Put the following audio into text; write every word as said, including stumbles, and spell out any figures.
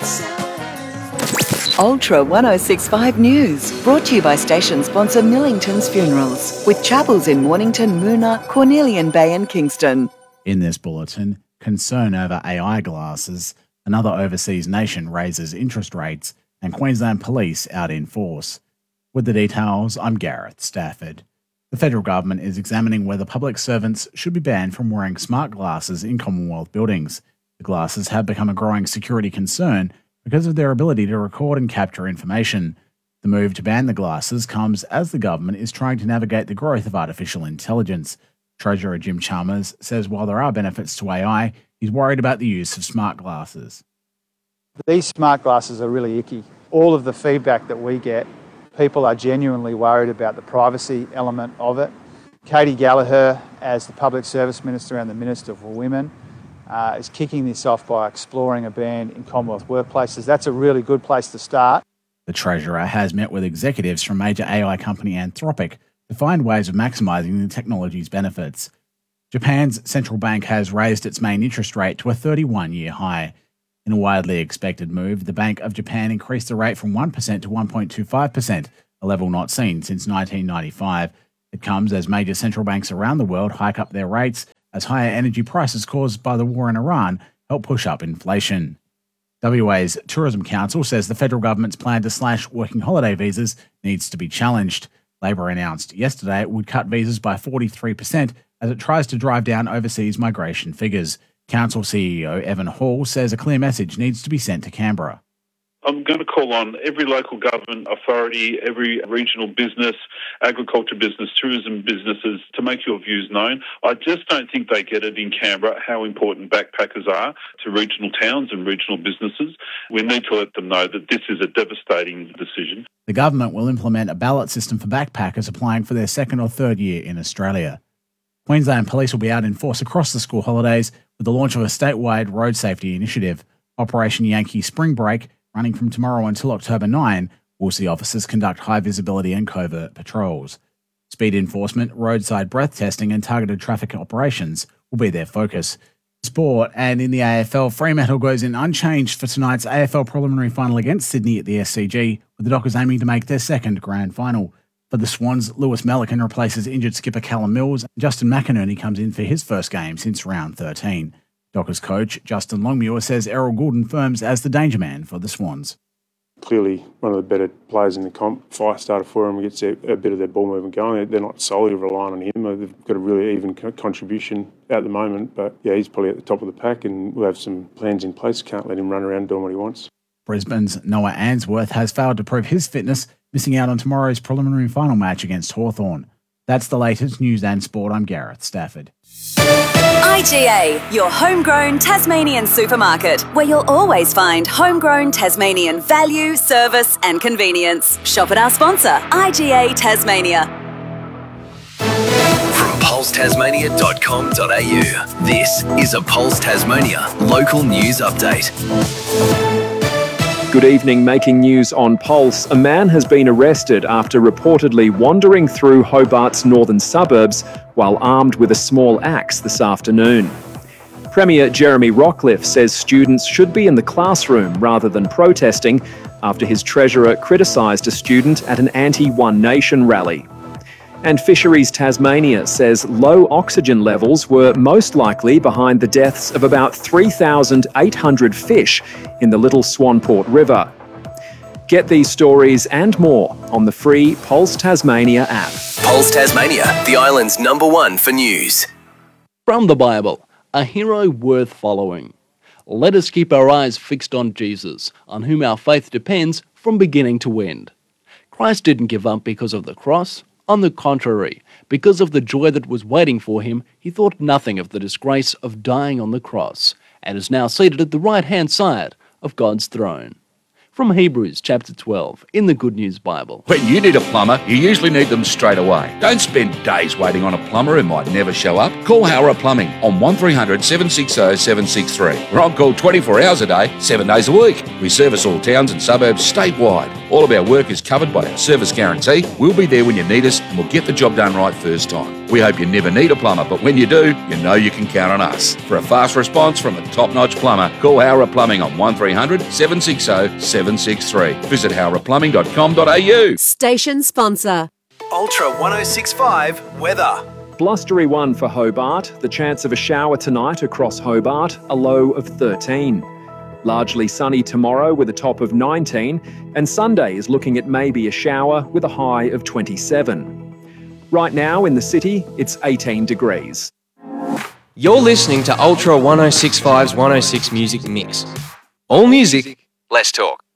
Ultra ten sixty-five News, brought to you by station sponsor Millington's Funerals, with chapels in Mornington, Moona, Cornelian Bay and Kingston. In this bulletin, concern over A I glasses, another overseas nation raises interest rates, and Queensland Police out in force. With the details, I'm Gareth Stafford. The federal government is examining whether public servants should be banned from wearing smart glasses in Commonwealth buildings. The glasses have become a growing security concern because of their ability to record and capture information. The move to ban the glasses comes as the government is trying to navigate the growth of artificial intelligence. Treasurer Jim Chalmers says while there are benefits to A I, he's worried about the use of smart glasses. These smart glasses are really icky. All of the feedback that we get, people are genuinely worried about the privacy element of it. Katie Gallagher, as the Public Service Minister and the Minister for Women, Uh, is kicking this off by exploring a ban in Commonwealth workplaces. That's a really good place to start. The Treasurer has met with executives from major A I company Anthropic to find ways of maximising the technology's benefits. Japan's central bank has raised its main interest rate to a thirty-one-year high. In a widely expected move, the Bank of Japan increased the rate from one percent to one point two five percent, a level not seen since nineteen ninety-five. It comes as major central banks around the world hike up their rates as higher energy prices caused by the war in Iran help push up inflation. W A's Tourism Council says the federal government's plan to slash working holiday visas needs to be challenged. Labor announced yesterday it would cut visas by forty-three percent as it tries to drive down overseas migration figures. Council C E O Evan Hall says a clear message needs to be sent to Canberra. I'm going to call on every local government authority, every regional business, agriculture business, tourism businesses to make your views known. I just don't think they get it in Canberra how important backpackers are to regional towns and regional businesses. We need to let them know that this is a devastating decision. The government will implement a ballot system for backpackers applying for their second or third year in Australia. Queensland Police will be out in force across the school holidays with the launch of a statewide road safety initiative. Operation Yankee Spring Break, running from tomorrow until October ninth, will see officers conduct high visibility and covert patrols. Speed enforcement, roadside breath testing and targeted traffic operations will be their focus. Sport, and in the A F L, Fremantle goes in unchanged for tonight's A F L preliminary final against Sydney at the S C G, with the Dockers aiming to make their second grand final. For the Swans, Lewis Melican replaces injured skipper Callum Mills, and Justin McInerney comes in for his first game since round thirteen. Dockers coach Justin Longmuir says Errol Goulden firms as the danger man for the Swans. Clearly one of the better players in the comp, fire starter for them, gets a, a bit of their ball movement going. They're not solely relying on him. They've got a really even co- contribution at the moment, but yeah, he's probably at the top of the pack and we'll have some plans in place. Can't let him run around doing what he wants. Brisbane's Noah Answorth has failed to prove his fitness, missing out on tomorrow's preliminary final match against Hawthorn. That's the latest news and sport. I'm Gareth Stafford. I G A, your homegrown Tasmanian supermarket, where you'll always find homegrown Tasmanian value, service and convenience. Shop at our sponsor, I G A Tasmania. From pulse tasmania dot com dot a u, this is a Pulse Tasmania local news update. Good evening. Making news on Pulse. A man has been arrested after reportedly wandering through Hobart's northern suburbs while armed with a small axe this afternoon. Premier Jeremy Rockliff says students should be in the classroom rather than protesting after his treasurer criticised a student at an anti-One Nation rally. And Fisheries Tasmania says low oxygen levels were most likely behind the deaths of about three thousand eight hundred fish in the Little Swanport River. Get these stories and more on the free Pulse Tasmania app. Pulse Tasmania, the island's number one for news. From the Bible, a hero worth following. Let us keep our eyes fixed on Jesus, on whom our faith depends from beginning to end. Christ didn't give up because of the cross. On the contrary, because of the joy that was waiting for him, he thought nothing of the disgrace of dying on the cross, and is now seated at the right-hand side of God's throne. From Hebrews chapter twelve in the Good News Bible. When you need a plumber, you usually need them straight away. Don't spend days waiting on a plumber who might never show up. Call Howrah Plumbing on one three hundred seven six zero seven six three. We're on call twenty-four hours a day, seven days a week. We service all towns and suburbs statewide. All of our work is covered by our service guarantee. We'll be there when you need us and we'll get the job done right first time. We hope you never need a plumber, but when you do, you know you can count on us. For a fast response from a top-notch plumber, call Howrah Plumbing on one three hundred seven six zero seven six three. Visit howrah plumbing dot com dot a u. Station sponsor. Ultra one oh six point five weather. Blustery one for Hobart. The chance of a shower tonight across Hobart, a low of thirteen. Largely sunny tomorrow with a top of nineteen, and Sunday is looking at maybe a shower with a high of twenty-seven. Right now in the city, it's eighteen degrees. You're listening to Ultra one oh six point five's one oh six Music Mix. All music, Less talk.